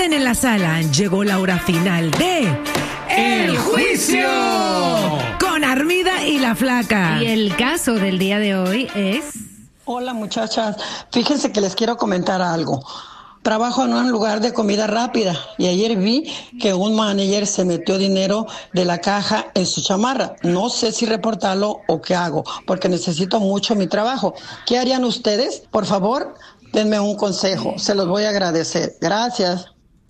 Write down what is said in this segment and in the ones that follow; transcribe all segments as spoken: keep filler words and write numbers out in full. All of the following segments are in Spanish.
orden en la sala, llegó la hora final de El Juicio con Armida y la Flaca. Y el caso del día de hoy es... Hola muchachas, fíjense que les quiero comentar algo. Trabajo en un lugar de comida rápida y ayer vi que un manager se metió dinero de la caja en su chamarra. No sé si reportarlo o qué hago, porque necesito mucho mi trabajo. ¿Qué harían ustedes? Por favor, denme un consejo, se los voy a agradecer. Gracias.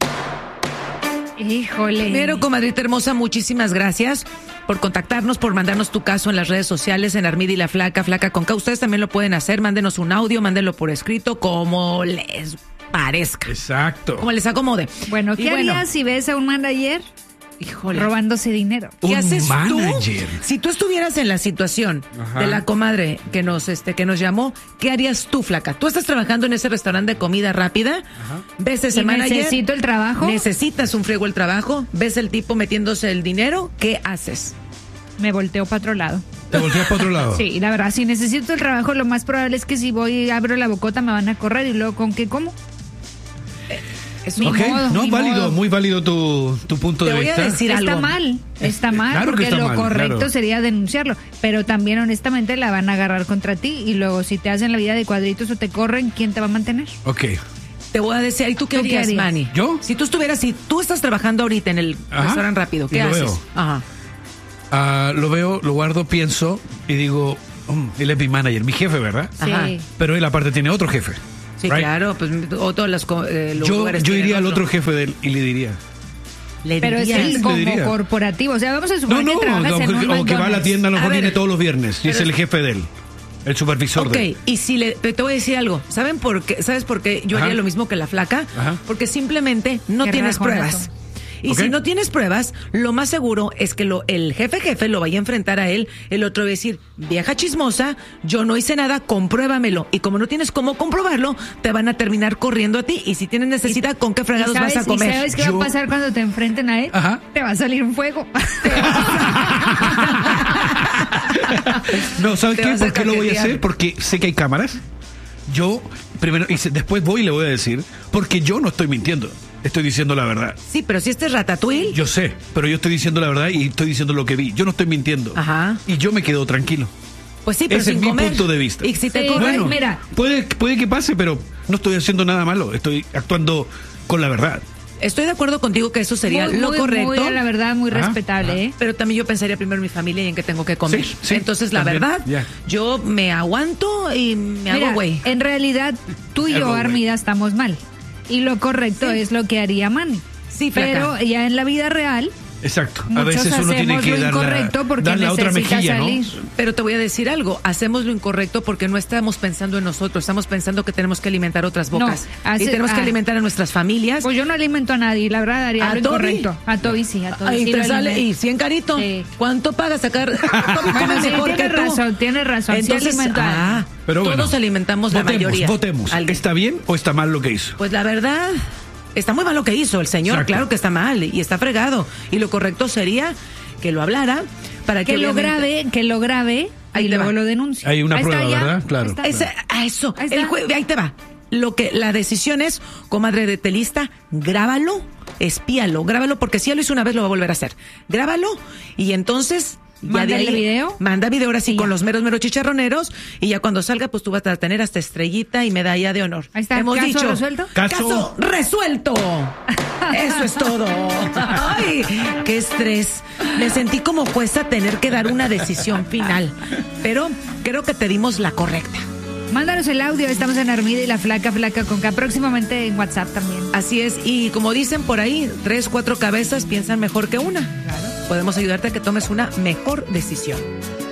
Híjole. Primero, comadrita hermosa, muchísimas gracias por contactarnos, por mandarnos tu caso en las redes sociales, en Armida y la Flaca, Flaca con K. Ustedes también lo pueden hacer, mándenos un audio, mándenlo por escrito, como les parezca. Exacto. Como les acomode. Bueno, ¿qué Y bueno, harías si ves a un manager híjole, robándose dinero? ¿Qué Un haces manager. tú? Si tú estuvieras en la situación Ajá. de la comadre que nos este que nos llamó, ¿qué harías tú, Flaca? Tú estás trabajando en ese restaurante de comida rápida, Ajá. ves ese ¿Y manager, necesito el trabajo? necesitas un friego el trabajo, ves el tipo metiéndose el dinero, ¿qué haces? Me volteo para otro lado. ¿Te volteas para otro lado? Sí, la verdad, si necesito el trabajo, lo más probable es que si voy y abro la bocota me van a correr y luego ¿con qué como? Es Ni Ok, modo, no, ni válido, modo. muy válido tu, tu punto Te de voy a vista. decir Está algo. mal, está mal, claro que porque está lo mal, correcto claro. sería denunciarlo, pero también honestamente la van a agarrar contra ti y luego si te hacen la vida de cuadritos o te corren, ¿quién te va a mantener? Ok. Te voy a decir, ¿y tú qué ¿Tú qué harías, harías? Manny? ¿Yo? Si tú estuvieras, si tú estás trabajando ahorita en el Ajá. restaurante rápido, ¿qué Y lo haces? veo. Ajá. Ah, lo veo, lo guardo, pienso y digo, "Mm, él es mi manager, mi jefe, ¿verdad? Ajá. Sí. Pero él aparte tiene otro jefe. Sí, right? claro, pues o todos los, co- eh, los Yo, lugares yo tienen iría al otro jefe de él y le diría. Le Pero es dirías. el le como diría. corporativo, o sea, vamos a No, suponer no, que trabajas o, en un o que va a la McDonald's. tienda, a lo mejor A ver, viene todos los viernes y es pero el es- jefe de él, el supervisor Ok, de él. y si le, te voy a decir algo, ¿saben por qué? ¿Sabes por qué yo Ajá. haría lo mismo que la Flaca? Ajá. Porque simplemente no Qué tienes rajonazo. pruebas. Y Ok. si no tienes pruebas, lo más seguro es que lo, el jefe jefe lo vaya a enfrentar a él, el otro va a decir, vieja chismosa, yo no hice nada, compruébamelo. Y como no tienes cómo comprobarlo, te van a terminar corriendo a ti. Y si tienes necesidad, ¿con qué fregados ¿Y sabes, vas a comer? ¿Y sabes qué Yo- va a pasar cuando te enfrenten a él? Ajá. Te va a salir un fuego. No, ¿sabes Te qué? vas a ¿Por qué lo voy a cajetear. hacer? Porque sé que hay cámaras. Yo, primero, y se- después voy y le voy a decir, porque yo no estoy mintiendo. Estoy diciendo la verdad. Sí, pero si este es Ratatouille, Yo sé, pero yo estoy diciendo la verdad y estoy diciendo lo que vi. Yo no estoy mintiendo. Ajá. Y yo me quedo tranquilo. pues sí, pero Ese sin es mi comer. punto de vista. Y si te Sí, corren, bueno, mira. Puede, puede que pase, pero no estoy haciendo nada malo. Estoy actuando con la verdad. estoy de acuerdo contigo que eso sería Muy, lo muy, correcto. muy, la verdad, muy Ajá, respetable, ¿eh? Pero también yo pensaría primero en mi familia y en que tengo que comer. Sí, sí, Entonces, la también, verdad, ya. yo me aguanto y me Mira, hago güey. en realidad, tú y Hago yo, güey. Armida, estamos mal. Y lo correcto Sí. es lo que haría Manny. Sí, flaca. Pero ya en la vida real, Exacto. A muchos veces uno tiene hacemos que lo dar la, incorrecto porque dar la otra necesita mejilla, ¿no? salir. Pero te voy a decir algo, hacemos lo incorrecto porque no estamos pensando en nosotros, estamos pensando que tenemos que alimentar otras No, bocas. hace- y tenemos que ah. alimentar a nuestras familias. Pues yo no alimento a nadie, la verdad haría ¿A lo Toby? incorrecto. A Toby sí, a Toby Ay, sí te lo sale, alimento. y cien carito. Sí. ¿Cuánto pagas sacar? Toby come Bueno, sí, mejor que tienes tú. razón, tienes razón. Sí Entonces, alimento a- ah, Pero bueno, todos alimentamos la votemos, mayoría. Votemos. Al- ¿Está bien o está mal lo que hizo? Pues la verdad, está muy mal lo que hizo el señor, Exacto. claro que está mal y está fregado. Y lo correcto sería que lo hablara para que, Que lo obviamente- grabe, que lo grabe Ahí y te luego va. lo denuncie. Hay una Ahí está, prueba, ya. ¿verdad? Claro. Ahí está. Ese- a eso, Ahí el está. jue- ahí te va. Lo que la decisión es, comadre de telista, grábalo, espíalo, grábalo, porque si ya lo hizo una vez lo va a volver a hacer. Grábalo y entonces ya de Mándale ahí video. manda video ahora sí Y con ya. los meros meros chicharroneros y ya cuando salga pues tú vas a tener hasta estrellita y medalla de honor. Ahí está, Hemos ¿caso dicho, resuelto? Caso- Caso resuelto. Eso es todo. Ay, qué estrés. Me sentí como jueza tener que dar una decisión final, pero creo que te dimos la correcta. Mándanos el audio, estamos en Armida y la Flaca, Flaca con K, próximamente en WhatsApp también. Así es, y como dicen por ahí, tres, cuatro cabezas piensan mejor que una. Podemos ayudarte a que tomes una mejor decisión.